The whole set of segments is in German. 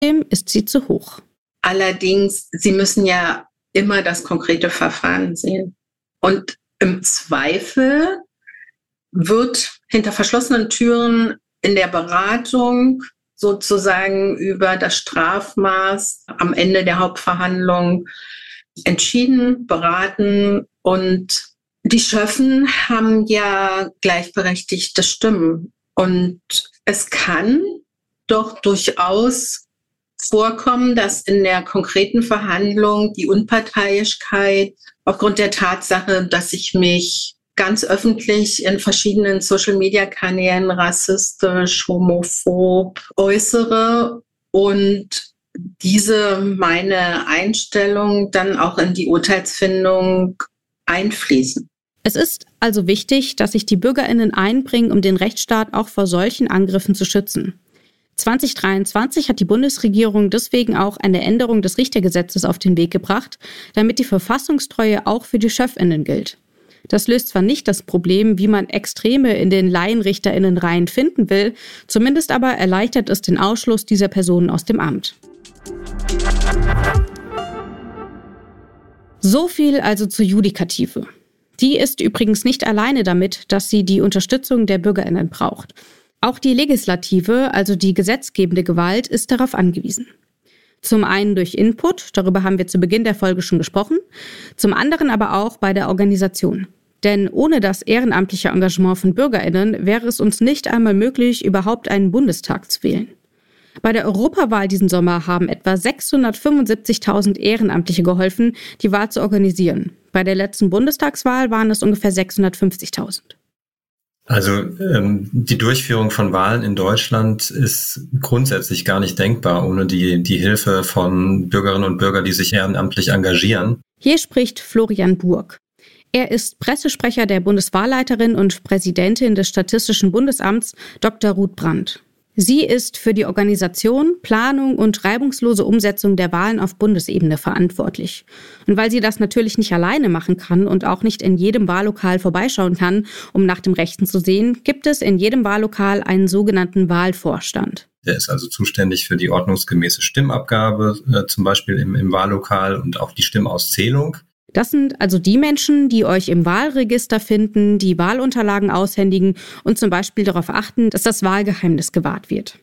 ist sie zu hoch. Allerdings, Sie müssen ja immer das konkrete Verfahren sehen. Und im Zweifel wird hinter verschlossenen Türen in der Beratung sozusagen über das Strafmaß am Ende der Hauptverhandlung entschieden, beraten. Und die Schöffen haben ja gleichberechtigte Stimmen. Und es kann doch durchaus vorkommen, dass in der konkreten Verhandlung die Unparteilichkeit aufgrund der Tatsache, dass ich mich ganz öffentlich in verschiedenen Social-Media-Kanälen rassistisch, homophob äußere und diese meine Einstellung dann auch in die Urteilsfindung einfließen. Es ist also wichtig, dass sich die BürgerInnen einbringen, um den Rechtsstaat auch vor solchen Angriffen zu schützen. 2023 hat die Bundesregierung deswegen auch eine Änderung des Richtergesetzes auf den Weg gebracht, damit die Verfassungstreue auch für die SchöffInnen gilt. Das löst zwar nicht das Problem, wie man Extreme in den LaienrichterInnenreihen finden will, zumindest aber erleichtert es den Ausschluss dieser Personen aus dem Amt. So viel also zur Judikative. Die ist übrigens nicht alleine damit, dass sie die Unterstützung der BürgerInnen braucht. Auch die Legislative, also die gesetzgebende Gewalt, ist darauf angewiesen. Zum einen durch Input, darüber haben wir zu Beginn der Folge schon gesprochen, zum anderen aber auch bei der Organisation. Denn ohne das ehrenamtliche Engagement von BürgerInnen wäre es uns nicht einmal möglich, überhaupt einen Bundestag zu wählen. Bei der Europawahl diesen Sommer haben etwa 675.000 Ehrenamtliche geholfen, die Wahl zu organisieren. Bei der letzten Bundestagswahl waren es ungefähr 650.000. Also die Durchführung von Wahlen in Deutschland ist grundsätzlich gar nicht denkbar ohne die Hilfe von Bürgerinnen und Bürgern, die sich ehrenamtlich engagieren. Hier spricht Florian Burg. Er ist Pressesprecher der Bundeswahlleiterin und Präsidentin des Statistischen Bundesamts, Dr. Ruth Brandt. Sie ist für die Organisation, Planung und reibungslose Umsetzung der Wahlen auf Bundesebene verantwortlich. Und weil sie das natürlich nicht alleine machen kann und auch nicht in jedem Wahllokal vorbeischauen kann, um nach dem Rechten zu sehen, gibt es in jedem Wahllokal einen sogenannten Wahlvorstand. Der ist also zuständig für die ordnungsgemäße Stimmabgabe, zum Beispiel im Wahllokal und auch die Stimmauszählung. Das sind also die Menschen, die euch im Wahlregister finden, die Wahlunterlagen aushändigen und zum Beispiel darauf achten, dass das Wahlgeheimnis gewahrt wird.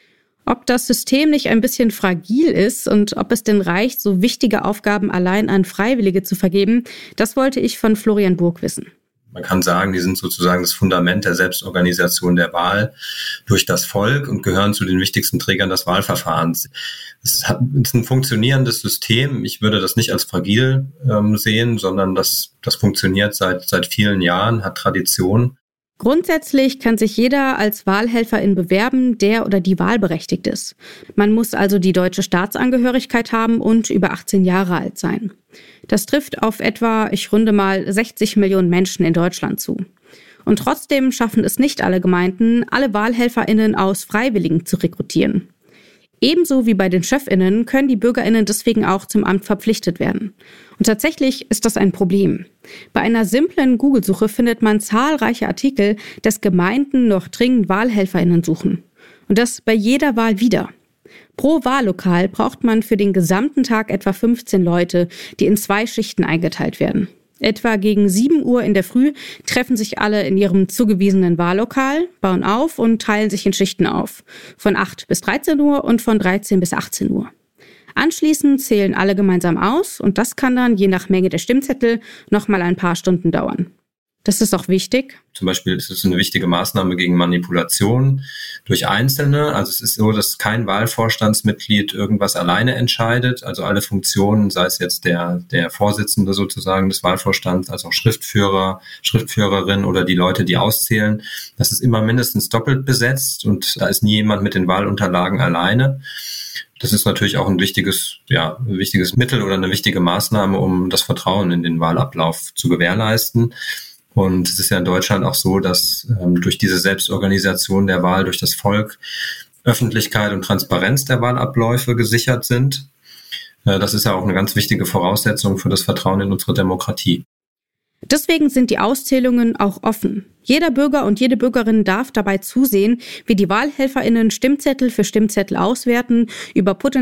Ob das System nicht ein bisschen fragil ist und ob es denn reicht, so wichtige Aufgaben allein an Freiwillige zu vergeben, das wollte ich von Florian Burg wissen. Man kann sagen, die sind sozusagen das Fundament der Selbstorganisation der Wahl durch das Volk und gehören zu den wichtigsten Trägern des Wahlverfahrens. Es ist ein funktionierendes System. Ich würde das nicht als fragil sehen, sondern das funktioniert seit vielen Jahren, hat Tradition. Grundsätzlich kann sich jeder als Wahlhelferin bewerben, der oder die wahlberechtigt ist. Man muss also die deutsche Staatsangehörigkeit haben und über 18 Jahre alt sein. Das trifft auf etwa, ich runde mal, 60 Millionen Menschen in Deutschland zu. Und trotzdem schaffen es nicht alle Gemeinden, alle WahlhelferInnen aus Freiwilligen zu rekrutieren. Ebenso wie bei den SchöffInnen können die BürgerInnen deswegen auch zum Amt verpflichtet werden. Und tatsächlich ist das ein Problem. Bei einer simplen Google-Suche findet man zahlreiche Artikel, dass Gemeinden noch dringend WahlhelferInnen suchen. Und das bei jeder Wahl wieder. Pro Wahllokal braucht man für den gesamten Tag etwa 15 Leute, die in 2 Schichten eingeteilt werden. Etwa gegen 7 Uhr in der Früh treffen sich alle in ihrem zugewiesenen Wahllokal, bauen auf und teilen sich in Schichten auf. Von 8 bis 13 Uhr und von 13 bis 18 Uhr. Anschließend zählen alle gemeinsam aus und das kann dann, je nach Menge der Stimmzettel, nochmal ein paar Stunden dauern. Das ist auch wichtig. Zum Beispiel ist es eine wichtige Maßnahme gegen Manipulation durch Einzelne. Also es ist so, dass kein Wahlvorstandsmitglied irgendwas alleine entscheidet. Also alle Funktionen, sei es jetzt der Vorsitzende sozusagen des Wahlvorstands, als auch Schriftführer, Schriftführerin oder die Leute, die auszählen, das ist immer mindestens doppelt besetzt und da ist nie jemand mit den Wahlunterlagen alleine. Das ist natürlich auch ein wichtiges Mittel oder eine wichtige Maßnahme, um das Vertrauen in den Wahlablauf zu gewährleisten. Und es ist ja in Deutschland auch so, dass durch diese Selbstorganisation der Wahl durch das Volk Öffentlichkeit und Transparenz der Wahlabläufe gesichert sind. Das ist ja auch eine ganz wichtige Voraussetzung für das Vertrauen in unsere Demokratie. Deswegen sind die Auszählungen auch offen. Jeder Bürger und jede Bürgerin darf dabei zusehen, wie die WahlhelferInnen Stimmzettel für Stimmzettel auswerten, über potenzielle